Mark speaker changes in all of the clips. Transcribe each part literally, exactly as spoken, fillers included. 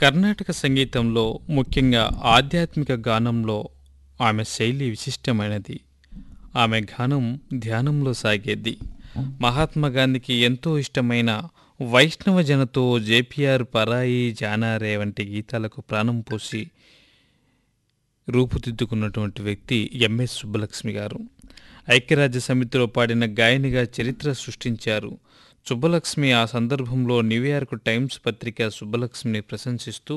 Speaker 1: కర్ణాటక సంగీతంలో ముఖ్యంగా ఆధ్యాత్మిక గానంలో ఆమె శైలి విశిష్టమైనది. ఆమె గానం ధ్యానంలో సాగేది. మహాత్మా గాంధీకి ఎంతో ఇష్టమైన వైష్ణవ జనతో జేపీఆర్ పరాయి జానారే వంటి గీతాలకు ప్రాణం పోసి రూపుదిద్దుకున్నటువంటి వ్యక్తి ఎంఎస్ సుబ్బలక్ష్మి గారు. ఐక్యరాజ్య సమితిలో పాడిన గాయనిగా చరిత్ర సృష్టించారు. సుబ్బలక్ష్మి ఆ సందర్భంలో న్యూయార్క్ టైమ్స్ పత్రిక సుబ్బలక్ష్మిని ప్రశంసిస్తూ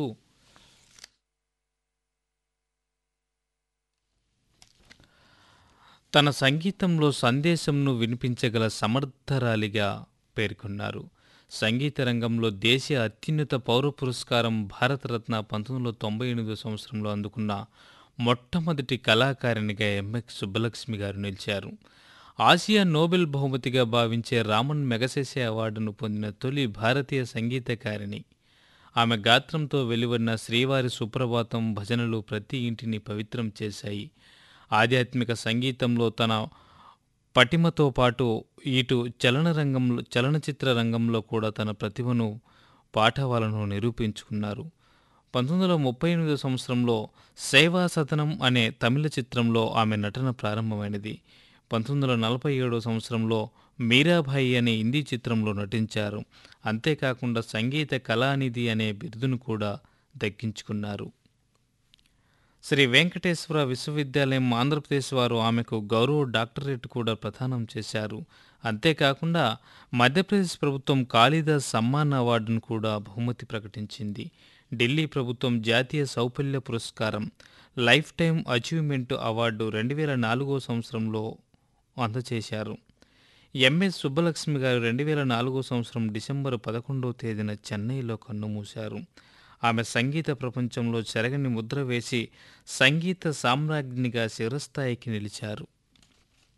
Speaker 1: తన సంగీతంలో సందేశంను వినిపించగల సమర్థరాలిగా పేర్కొన్నారు. సంగీత రంగంలో దేశీయ అత్యున్నత పౌర పురస్కారం భారతరత్న పంతొమ్మిది వందల తొంభై ఎనిమిదో సంవత్సరంలో అందుకున్న మొట్టమొదటి కళాకారిణిగా ఎంఎస్ సుబ్బలక్ష్మి గారు నిలిచారు. ఆసియా నోబెల్ బహుమతిగా భావించే రామన్ మెగసెసే అవార్డును పొందిన తొలి భారతీయ సంగీతకారిణి. ఆమె గాత్రంతో వెలువడిన శ్రీవారి సుప్రభాతం భజనలు ప్రతి ఇంటిని పవిత్రం చేశాయి. ఆధ్యాత్మిక సంగీతంలో తన పటిమతో పాటు ఇటు చలన రంగంలో చలనచిత్ర రంగంలో కూడా తన ప్రతిభను పాఠవాలను నిరూపించుకున్నారు. పంతొమ్మిది వందల ముప్పై ఎనిమిదో సంవత్సరంలో సేవా సదనం అనే తమిళ చిత్రంలో ఆమె నటన ప్రారంభమైనది. పంతొమ్మిది వందల నలభై ఏడో సంవత్సరంలో మీరాబాయి అనే హిందీ చిత్రంలో నటించారు. అంతేకాకుండా సంగీత కళానిధి అనే బిరుదును కూడా దక్కించుకున్నారు. శ్రీ వెంకటేశ్వర విశ్వవిద్యాలయం ఆంధ్రప్రదేశ్ వారు ఆమెకు గౌరవ డాక్టరేట్ కూడా ప్రదానం చేశారు. అంతేకాకుండా మధ్యప్రదేశ్ ప్రభుత్వం కాళిదాస్ సమ్మాన్ అవార్డును కూడా బహుమతి ప్రకటించింది. ఢిల్లీ ప్రభుత్వం జాతీయ సౌపల్య పురస్కారం, లైఫ్ టైం అచీవ్మెంట్ అవార్డు రెండు వేల నాలుగో సంవత్సరంలో అందజేశారు. ఎంఎస్ సుబ్బలక్ష్మి గారు రెండు వేల నాలుగో సంవత్సరం డిసెంబర్ పదకొండవ తేదీన చెన్నైలో కన్నుమూశారు. ఆమె సంగీత ప్రపంచంలో చెరగని ముద్ర వేసి సంగీత సామ్రాజ్ఞిగా చిరస్థాయికి నిలిచారు.